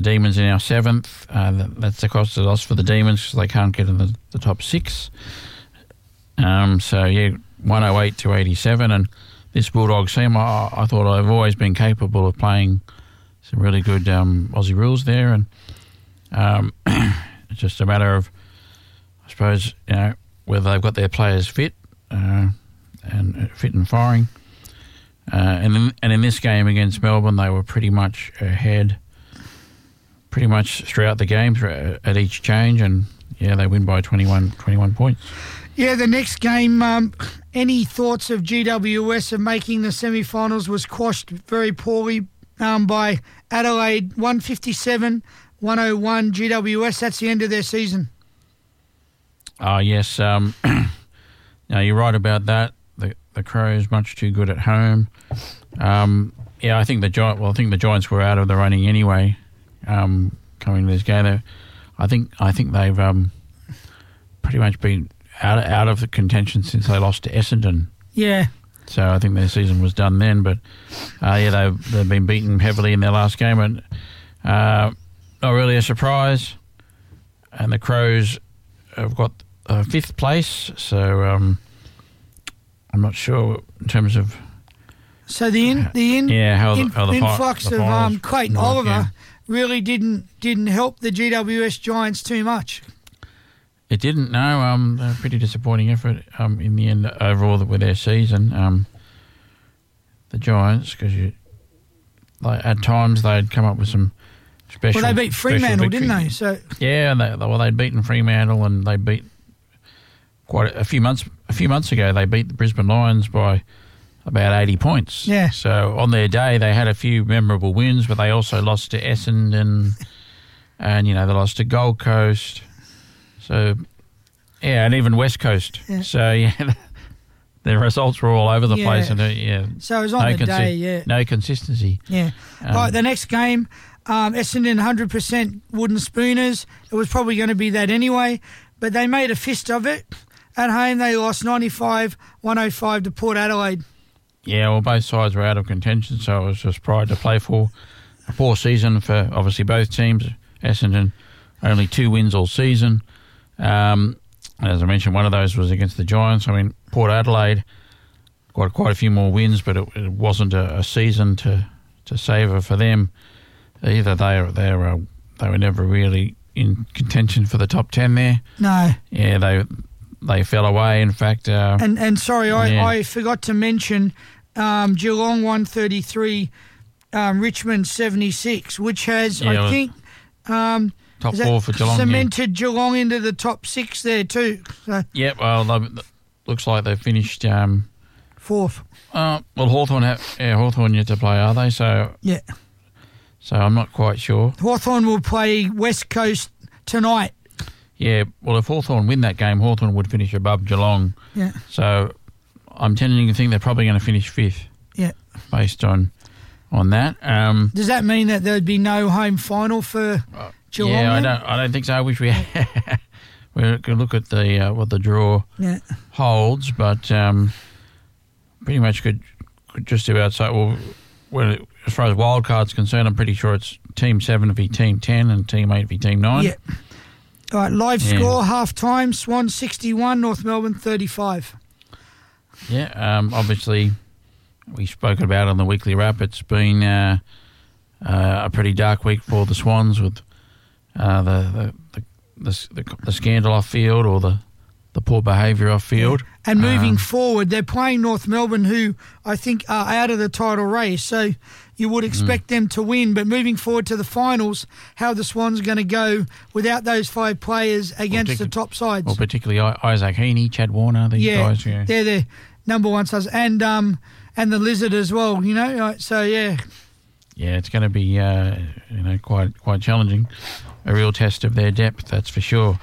Demons are now 7th. That's the cost of loss for the Demons because they can't get in the top 6. 108 to 87. And this Bulldogs team, I thought I've always been capable of playing some really good Aussie rules there. And it's just a matter of, I suppose, whether they've got their players fit and fit and firing. And in this game against Melbourne, they were pretty much ahead, pretty much throughout the game at each change, and they win by 21 points. Yeah, the next game, any thoughts of GWS of making the semi-finals was quashed very poorly by Adelaide, 157-101 GWS. That's the end of their season. Yes. No, you're right about that. The Crows much too good at home. I think the Giants were out of the running anyway. Coming to this game, I think they've pretty much been out of the contention since they lost to Essendon. Yeah. So I think their season was done then. But they've been beaten heavily in their last game, and not really a surprise. And the Crows have got 5th place, so I'm not sure in terms of. So the influx of Clayton Oliver really didn't help the GWS Giants too much. It didn't. No, a pretty disappointing effort in the end overall with their season. The Giants, because at times they'd come up with some special. Well, they beat Fremantle, didn't they? So they'd beaten Fremantle, and they beat quite a few months ago. They beat the Brisbane Lions by about 80 points. Yeah. So on their day, they had a few memorable wins, but they also lost to Essendon, and they lost to Gold Coast. So, and even West Coast. Yeah. So, the results were all over the place. And, so it was on the day, no consistency. Yeah. Right, the next game, Essendon 100% wooden spooners. It was probably going to be that anyway, but they made a fist of it. At home, they lost 95-105 to Port Adelaide. Yeah, well, both sides were out of contention, so it was just pride to play for. A poor season for, obviously, both teams. Essendon, only 2 wins all season. As I mentioned, one of those was against the Giants. I mean, Port Adelaide got quite a few more wins, but it wasn't a season to savour for them either. They were never really in contention for the top 10 there. No. Yeah, they fell away. In fact, I forgot to mention Geelong 133, Richmond 76, which has top 4 for Geelong. Cemented Geelong into the top 6 there too. So. Yeah, well, looks like they finished 4th. Well, Hawthorn yet to play, are they? So yeah. So I'm not quite sure. Hawthorn will play West Coast tonight. Yeah, well, if Hawthorn win that game, Hawthorn would finish above Geelong. Yeah. So I'm tending to think they're probably going to finish 5th. Yeah. Based on that. Does that mean that there'd be no home final for Geelong? Yeah, I don't think so. I wish we had. We could look at the what the draw holds, but pretty much could just about say. Well, as far as wild cards concerned, I'm pretty sure it's Team 7 v Team 10 and Team 8 v Team 9. Yeah. All right, live score, half-time, Swans 61, North Melbourne 35. Yeah, obviously, we spoke about it on the weekly wrap. It's been a pretty dark week for the Swans with the scandal off field or the poor behaviour off field. Yeah. And moving forward, they're playing North Melbourne, who I think are out of the title race. So you would expect them to win. But moving forward to the finals, how the Swans are going to go without those 5 players against the top sides. Well, particularly Isaac Heaney, Chad Warner, these guys. Yeah, they're the number 1 sides. And the Lizard as well, So, yeah. Yeah, it's going to be, quite challenging. A real test of their depth, that's for sure.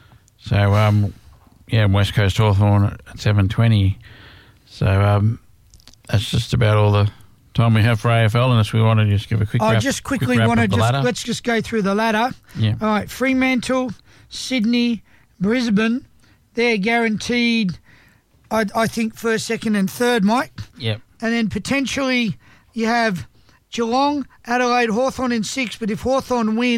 So, West Coast Hawthorn at 7:20. So that's just about all the time we have for AFL, unless we want to just give a quick wrap. Just quickly want to let's just go through the ladder. Yeah. All right, Fremantle, Sydney, Brisbane, they're guaranteed, I think, 1st, 2nd and 3rd, Mike. Yep. And then potentially you have Geelong, Adelaide, Hawthorn in 6, but if Hawthorn win,